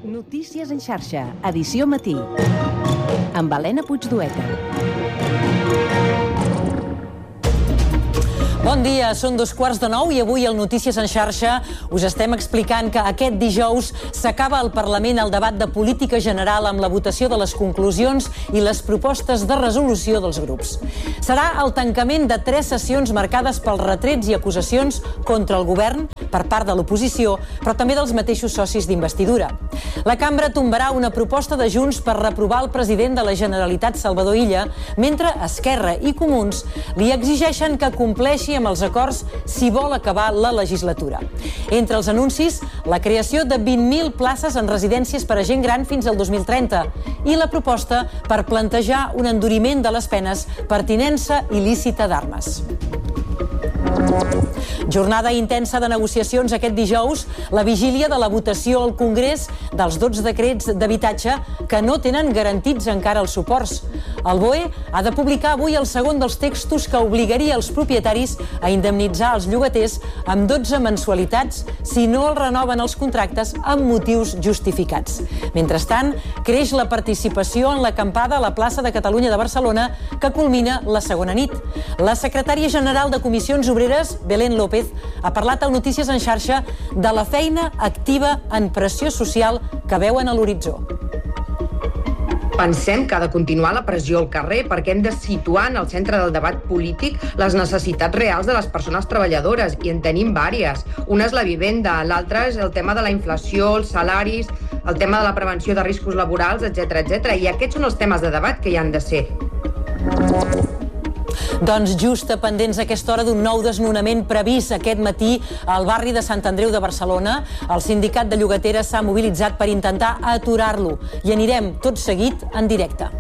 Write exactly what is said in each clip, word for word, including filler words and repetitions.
Notícies en xarxa, edició matí, amb Helena Puigdueta. Bon dia, són dos quarts de nou i avui al Notícies en xarxa us estem explicant que aquest dijous s'acaba al Parlament el debat de política general amb la votació de les conclusions i les propostes de resolució dels grups. Serà el tancament de tres sessions marcades pels retrets i acusacions contra el govern per part de l'oposició, però també dels mateixos socis d'investidura. La cambra tombarà una proposta de Junts per reprovar el president de la Generalitat, Salvador Illa, mentre Esquerra i Comuns li exigeixen que compleixi amb els acords si vol acabar la legislatura. Entre els anuncis, la creació de vint mil places en residències per a gent gran fins al dos mil trenta i la proposta per plantejar un enduriment de les penes per tinença il·lícita d'armes. Jornada intensa de negociacions aquest dijous, la vigília de la votació al Congrés dels dotze decrets d'habitatge que no tenen garantits encara els suports. El B O E ha de publicar avui el segon dels textos que obligaria els propietaris a indemnitzar els llogaters amb dotze mensualitats si no els renoven els contractes amb motius justificats. Mentrestant, creix la participació en l'acampada a la plaça de Catalunya de Barcelona, que culmina la segona nit. La secretària general de Comissions Obreres, Belén López, ha parlat al Notícies en xarxa de la feina activa en pressió social que veuen a l'horitzó. Pensem que ha de continuar la pressió al carrer perquè hem de situar en el centre del debat polític les necessitats reals de les persones treballadores, i en tenim vàries. Una és la vivenda, l'altra és el tema de la inflació, els salaris, el tema de la prevenció de riscos laborals, etcètera, etcètera. I aquests són els temes de debat que hi han de ser. Doncs just pendents a aquesta hora d'un nou desnonament previst aquest matí al barri de Sant Andreu de Barcelona, el sindicat de llogateres s'ha mobilitzat per intentar aturar-lo i anirem tot seguit en directe.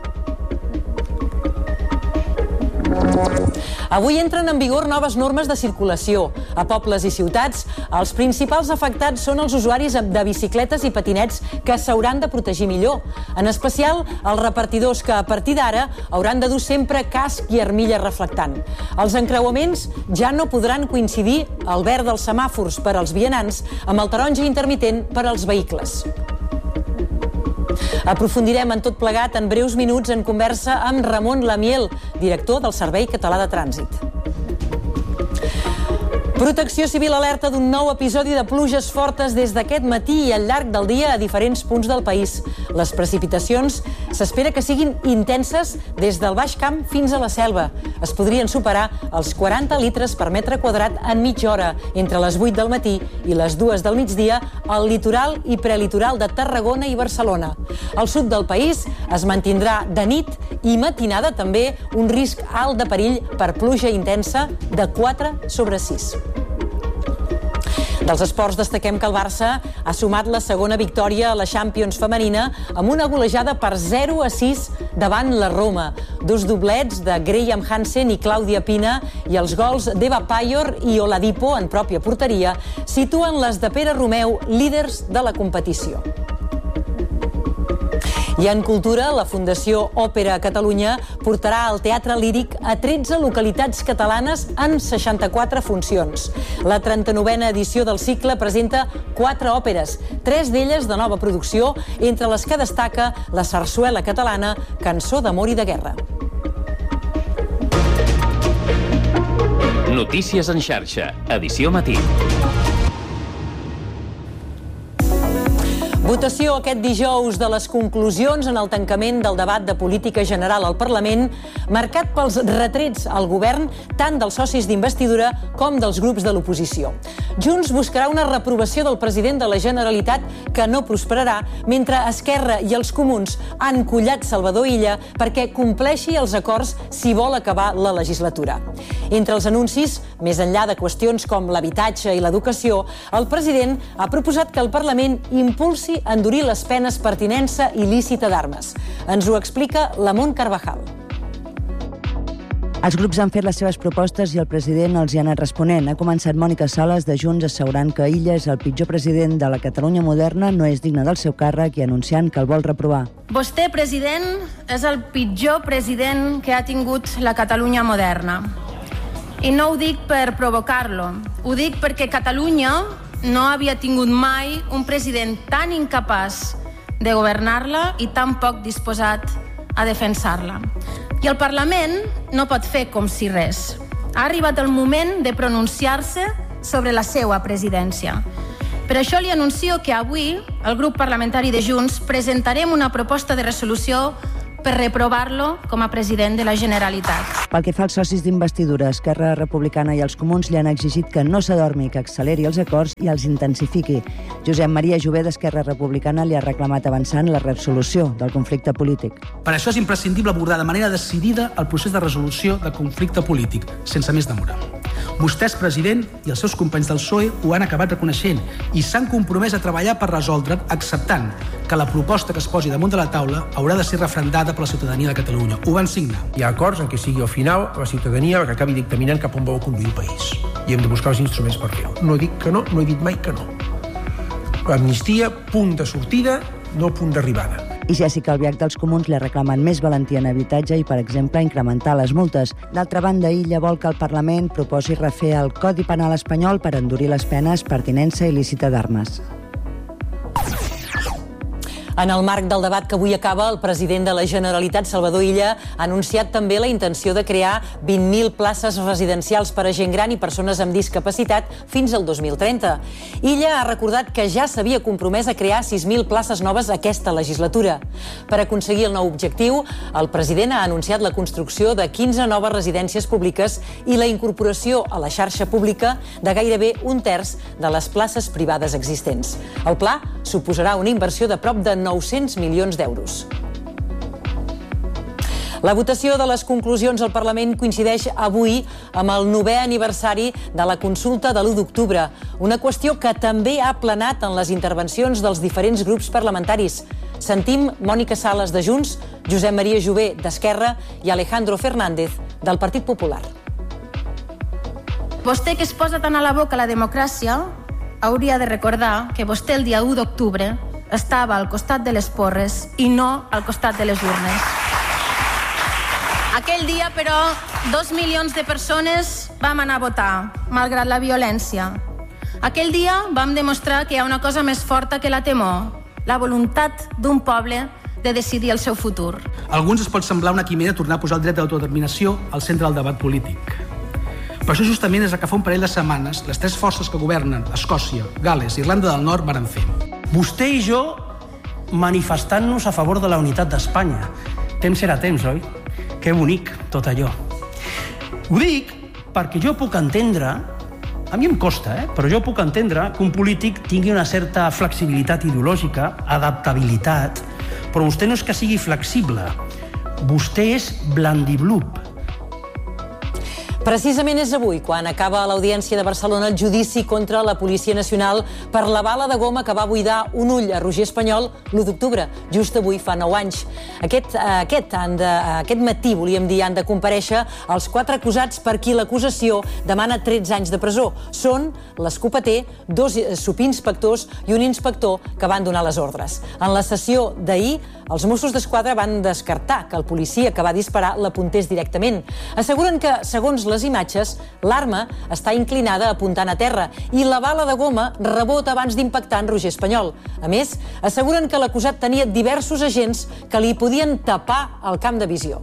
Avui entren en vigor noves normes de circulació. A pobles i ciutats, els principals afectats són els usuaris de bicicletes i patinets, que s'hauran de protegir millor. En especial, els repartidors, que a partir d'ara hauran de dur sempre casc i armilla reflectant. Els encreuaments ja no podran coincidir el verd dels semàfors per als vianants amb el taronja intermitent per als vehicles. Aprofundirem en tot plegat en breus minuts en conversa amb Ramon Lamiel, director del Servei Català de Trànsit. Protecció Civil alerta d'un nou episodi de pluges fortes des d'aquest matí i al llarg del dia a diferents punts del país. Les precipitacions s'espera que siguin intenses des del Baix Camp fins a la Selva. Es podrien superar els quaranta litres per metre quadrat en mitja hora, entre les vuit del matí i les dues del migdia, al litoral i prelitoral de Tarragona i Barcelona. Al sud del país es mantindrà de nit i matinada també un risc alt de perill per pluja intensa de quatre sobre sis. Dels esports destaquem que el Barça ha sumat la segona victòria a la Champions femenina amb una golejada per zero a sis davant la Roma. Dos doblets de Graham Hansen i Clàudia Pina i els gols d'Eva Payor i Oladipo en pròpia porteria situen les de Pere Romeu líders de la competició. I en cultura, la Fundació Òpera Catalunya portarà el teatre líric a tretze localitats catalanes en seixanta-quatre funcions. La trenta-novena edició del cicle presenta quatre òperes, tres d'elles de nova producció, entre les que destaca la sarsuela catalana Cançó d'amor i de guerra. Notícies en xarxa, edició matí. Votació aquest dijous de les conclusions en el tancament del debat de política general al Parlament, marcat pels retrets al govern tant dels socis d'investidura com dels grups de l'oposició. Junts buscarà una reprovació del president de la Generalitat que no prosperarà, mentre Esquerra i els Comuns han collat Salvador Illa perquè compleixi els acords si vol acabar la legislatura. Entre els anuncis, més enllà de qüestions com l'habitatge i l'educació, el president ha proposat que el Parlament impulsi endurir les penes per tinença il·lícita d'armes. Ens ho explica Lamont Carvajal. Els grups han fet les seves propostes i el president els hi ha anat responent. Ha començat Mònica Sales de Junts assegurant que Illa és el pitjor president de la Catalunya moderna, no és digne del seu càrrec i anunciant que el vol reprovar. Vostè, president, és el pitjor president que ha tingut la Catalunya moderna. I no ho dic per provocar-lo, ho dic perquè Catalunya no havia tingut mai un president tan incapaç de governar-la i tan poc disposat a defensar-la. I el Parlament no pot fer com si res. Ha arribat el moment de pronunciar-se sobre la seva presidència. Per això li anuncio que avui el grup parlamentari de Junts presentarem una proposta de resolució per reprovar-lo com a president de la Generalitat. Pel que fa als socis d'investidura, Esquerra Republicana i els Comuns li han exigit que no s'adormi, que acceleri els acords i els intensifiqui. Josep Maria Jové d'Esquerra Republicana li ha reclamat avançar en la resolució del conflicte polític. Per això és imprescindible abordar de manera decidida el procés de resolució del conflicte polític, sense més demora. Vostès, president, i els seus companys del P S O E ho han acabat reconeixent i s'han compromès a treballar per resoldre'n, acceptant que la proposta que es posi damunt de la taula haurà de ser referendada per la ciutadania de Catalunya. Ho van signar. Hi ha acords en què sigui al final la ciutadania que acabi dictaminant cap on vol conduir el país. I hem de buscar els instruments per fer-ho. No dic que no, no he dit mai que no. L'amnistia, punt de sortida, no punt d'arribada. I Jèssica Albiach dels Comuns li reclamen més valentia en habitatge i, per exemple, incrementar les multes. D'altra banda, Illa vol que el Parlament proposi refer el Codi Penal espanyol per endurir les penes per tinença il·lícita d'armes. En el marc del debat que avui acaba, el president de la Generalitat, Salvador Illa, ha anunciat també la intenció de crear vint mil places residencials per a gent gran i persones amb discapacitat fins al dos mil trenta. Illa ha recordat que ja s'havia compromès a crear sis mil places noves aquesta legislatura. Per aconseguir el nou objectiu, el president ha anunciat la construcció de quinze noves residències públiques i la incorporació a la xarxa pública de gairebé un terç de les places privades existents. El pla suposarà una inversió de prop de nou-cents milions d'euros. La votació de les conclusions al Parlament coincideix avui amb el novè aniversari de la consulta de l'u d'octubre, una qüestió que també ha planat en les intervencions dels diferents grups parlamentaris. Sentim Mònica Sales de Junts, Josep Maria Jové d'Esquerra i Alejandro Fernández del Partit Popular. Vostè que es posa tant a la boca la democràcia hauria de recordar que vostè el dia u d'octubre estava al costat de les porres i no al costat de les urnes. Aquell dia, però, dos milions de persones vam anar a votar, malgrat la violència. Aquell dia vam demostrar que hi ha una cosa més forta que la temor, la voluntat d'un poble de decidir el seu futur. A alguns es pot semblar una quimera tornar a posar el dret d'autodeterminació al centre del debat polític. Per això justament és el que fa un parell de setmanes les tres forces que governen, Escòcia, Gal·les i Irlanda del Nord, varen fer. Vostè i jo manifestant-nos a favor de la unitat d'Espanya. Temps era temps, oi? Que bonic, tot allò. Ho dic perquè jo puc entendre, a mi em costa, eh? però jo puc entendre que un polític tingui una certa flexibilitat ideològica, adaptabilitat, però vostè no és que sigui flexible. Vostè és blandiblup. Precisament és avui quan acaba a l'Audiència de Barcelona el judici contra la Policia Nacional per la bala de goma que va buidar un ull a Roger Espanyol l'u d'octubre, just avui fa nou anys. Aquest, aquest, han de, aquest matí, volíem dir, han de comparèixer els quatre acusats per qui l'acusació demana tretze anys de presó. Són l'escopeter, dos subinspectors i un inspector que van donar les ordres. En la sessió d'ahir, els Mossos d'Esquadra van descartar que el policia que va disparar l'apuntés directament. Asseguren que, segons les imatges, l'arma està inclinada apuntant a terra i la bala de goma rebota abans d'impactar en Roger Espanyol. A més, asseguren que l'acusat tenia diversos agents que li podien tapar el camp de visió.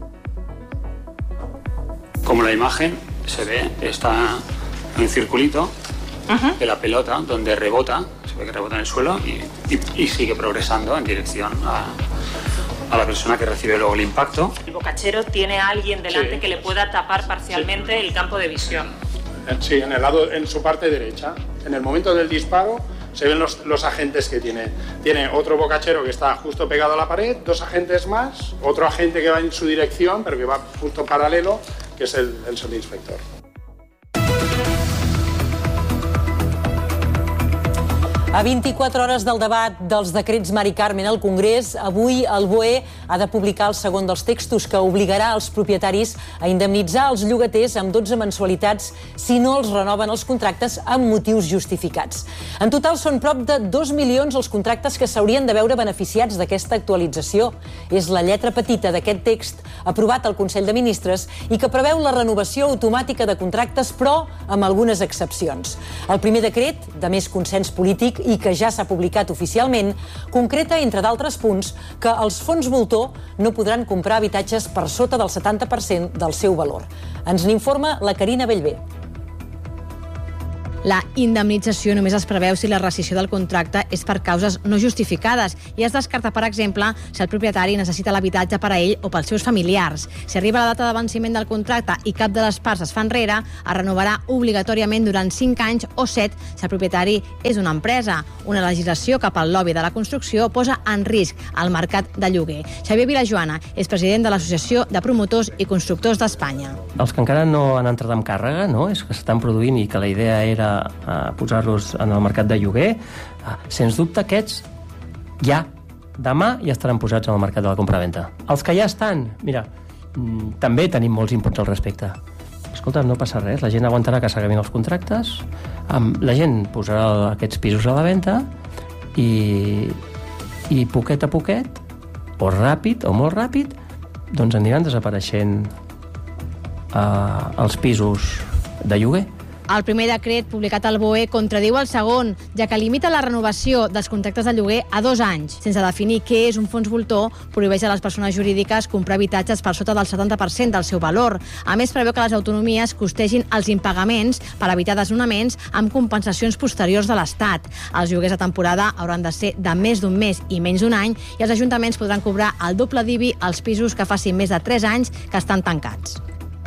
Como la imagen se ve, está en un circulito de la pelota donde rebota, se ve que rebota en el suelo y, y, y sigue progresando en dirección a... a la persona que recibe luego el impacto. El bocachero tiene a alguien delante sí. que le pueda tapar parcialmente sí. el campo de visión. Sí, en el lado, en su parte derecha. En el momento del disparo se ven los, los agentes que tiene. Tiene otro bocachero que está justo pegado a la pared, dos agentes más, otro agente que va en su dirección, pero que va justo paralelo, que es el, el subinspector. A vint-i-quatre hores del debat dels decrets Mari Carmen al Congrés, avui el B O E ha de publicar el segon dels textos que obligarà els propietaris a indemnitzar els llogaters amb dotze mensualitats si no els renoven els contractes amb motius justificats. En total són prop de dos milions els contractes que s'haurien de veure beneficiats d'aquesta actualització. És la lletra petita d'aquest text aprovat al Consell de Ministres i que preveu la renovació automàtica de contractes, però amb algunes excepcions. El primer decret, de més consens polític i que ja s'ha publicat oficialment, concreta, entre d'altres punts, que els fons voltor no podran comprar habitatges per sota del setanta per cent del seu valor. Ens n'informa la Carina Bellver. La indemnització només es preveu si la rescissió del contracte és per causes no justificades i es descarta, per exemple, si el propietari necessita l'habitatge per a ell o pels seus familiars. Si arriba la data de venciment del contracte i cap de les parts es fa enrere, es renovarà obligatòriament durant cinc anys o set si el propietari és una empresa. Una legislació cap al lobby de la construcció posa en risc el mercat de lloguer. Xavier Vilajoana és president de l'Associació de Promotors i Constructors d'Espanya. Els que encara no han entrat en càrrega, no? És que s'estan produint i que la idea era a posar-los en el mercat de lloguer, sens dubte aquests ja, demà ja estaran posats en el mercat de la compraventa. Els que ja estan, mira, també tenim molts inputs al respecte. Escolta, no passa res, la gent aguantarà que s'acabin els contractes, la gent posarà aquests pisos a la venda i, i poquet a poquet, o ràpid o molt ràpid, doncs aniran desapareixent eh, els pisos de lloguer. El primer decret publicat al B O E contradiu el segon, ja que limita la renovació dels contractes de lloguer a dos anys. Sense definir què és un fons voltor, prohibeix a les persones jurídiques comprar habitatges per sota del setanta per cent del seu valor. A més, preveu que les autonomies costegin els impagaments per evitar desnonaments amb compensacions posteriors de l'Estat. Els lloguers a temporada hauran de ser de més d'un mes i menys d'un any i els ajuntaments podran cobrar el doble d'I B I als pisos que facin més de tres anys que estan tancats.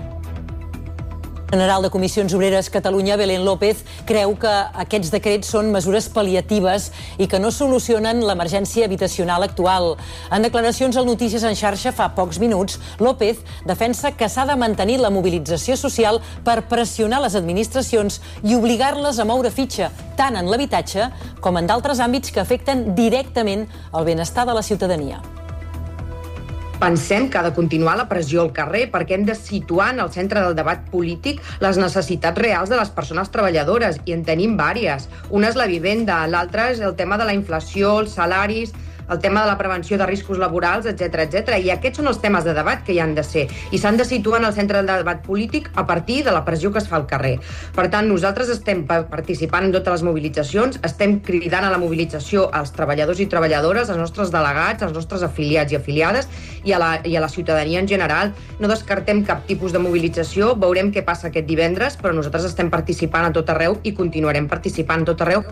El general de Comissions Obreres Catalunya, Belén López, creu que aquests decrets són mesures pal·liatives i que no solucionen l'emergència habitacional actual. En declaracions al Notícies en xarxa fa pocs minuts, López defensa que s'ha de mantenir la mobilització social per pressionar les administracions i obligar-les a moure fitxa, tant en l'habitatge com en d'altres àmbits que afecten directament el benestar de la ciutadania. Pensem que ha de continuar la pressió al carrer perquè hem de situar en el centre del debat polític les necessitats reals de les persones treballadores, i en tenim vàries. Una és la vivenda, l'altra és el tema de la inflació, els salaris, el tema de la prevenció de riscos laborals, etcètera, etcètera. I aquests són els temes de debat que hi han de ser. I s'han de situar en el centre del debat polític a partir de la pressió que es fa al carrer. Per tant, nosaltres estem participant en totes les mobilitzacions, estem cridant a la mobilització als treballadors i treballadores, als nostres delegats, als nostres afiliats i afiliades i a la, i a la ciutadania en general. No descartem cap tipus de mobilització, veurem què passa aquest divendres, però nosaltres estem participant a tot arreu i continuarem participant a tot arreu.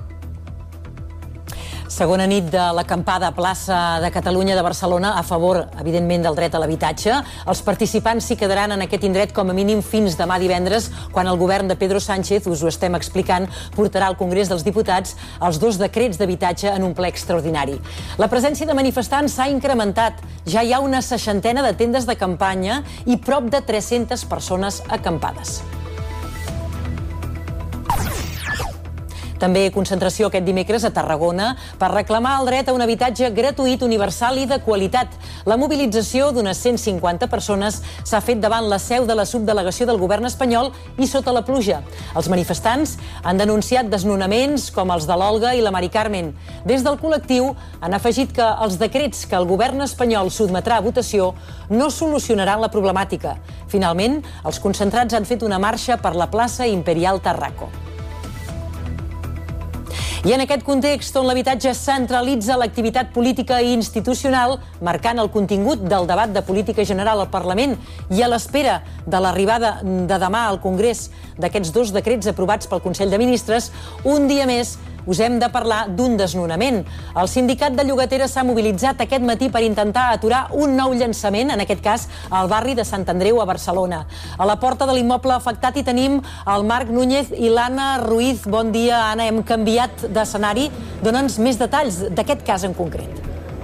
Segona nit de l'acampada a plaça de Catalunya de Barcelona a favor, evidentment, del dret a l'habitatge. Els participants s'hi quedaran en aquest indret com a mínim fins demà divendres, quan el govern de Pedro Sánchez, us ho estem explicant, portarà al Congrés dels Diputats els dos decrets d'habitatge en un ple extraordinari. La presència de manifestants s'ha incrementat. Ja hi ha una seixantena de tendes de campanya i prop de tres-centes persones acampades. També concentració aquest dimecres a Tarragona per reclamar el dret a un habitatge gratuït, universal i de qualitat. La mobilització d'unes cent cinquanta persones s'ha fet davant la seu de la subdelegació del govern espanyol i sota la pluja. Els manifestants han denunciat desnonaments com els de l'Olga i la Mari Carmen. Des del col·lectiu han afegit que els decrets que el govern espanyol sotmetrà a votació no solucionaran la problemàtica. Finalment, els concentrats han fet una marxa per la plaça Imperial Tarraco. I en aquest context on l'habitatge centralitza l'activitat política i institucional, marcant el contingut del debat de política general al Parlament i a l'espera de l'arribada de demà al Congrés d'aquests dos decrets aprovats pel Consell de Ministres, un dia més us hem de parlar d'un desnonament. El sindicat de llogateres s'ha mobilitzat aquest matí per intentar aturar un nou llançament, en aquest cas al barri de Sant Andreu a Barcelona. A la porta de l'immoble afectat hi tenim el Marc Núñez i l'Anna Ruiz. Bon dia, Anna. Hem canviat d'escenari. Dóna'ns més detalls d'aquest cas en concret.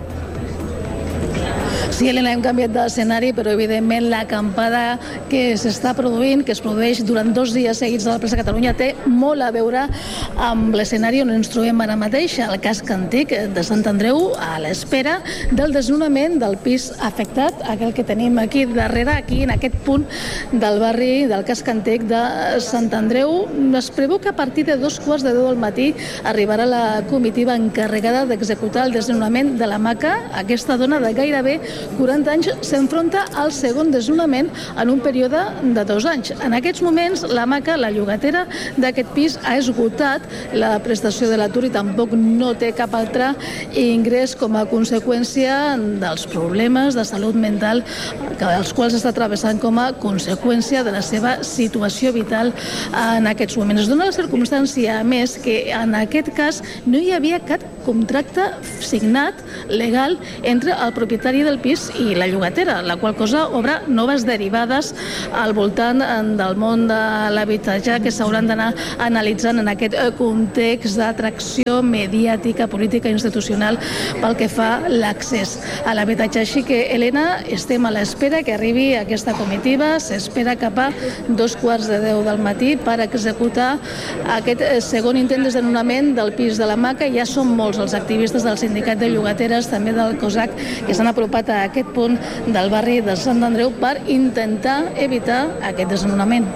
Sí, Helena, hem canviat d'escenari, però evidentment l'acampada que s'està produint, que es produeix durant dos dies seguits a la plaça Catalunya, té molt a veure amb l'escenari on ens trobem ara mateix, al casc antic de Sant Andreu, a l'espera del desnonament del pis afectat, aquell que tenim aquí darrere, aquí en aquest punt del barri del casc antic de Sant Andreu. Es preveu que a partir de dos quarts de deu del matí arribarà la comitiva encarregada d'executar el desnonament de l'hamaca, aquesta dona de gairebé quaranta anys, s'enfronta al segon desnonament en un període de dos anys. En aquests moments, la Maca, la llogatera d'aquest pis, ha esgotat la prestació de l'atur i tampoc no té cap altre ingrés com a conseqüència dels problemes de salut mental els quals està travessant com a conseqüència de la seva situació vital en aquests moments. Es dona la circumstància, a més, que en aquest cas no hi havia cap contracte signat legal entre el propietari del pis i la llogatera, la qual cosa obre noves derivades al voltant del món de l'habitatge que s'hauran d'anar analitzant en aquest context d'atracció mediàtica, política i institucional pel que fa l'accés a l'habitatge. Així que, Helena, estem a l'espera que arribi aquesta comitiva, s'espera cap a dos quarts de deu del matí per executar aquest segon intent de desnonament del pis de la Maca. Ja són molts els activistes del sindicat de llogateres, també del COSAC, que s'han apropat a aquest punt del barri de Sant Andreu per intentar evitar aquest desnonament.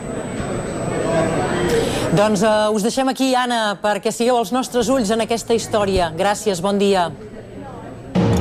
Doncs uh, us deixem aquí, Anna, perquè sigueu els nostres ulls en aquesta història. Gràcies, bon dia.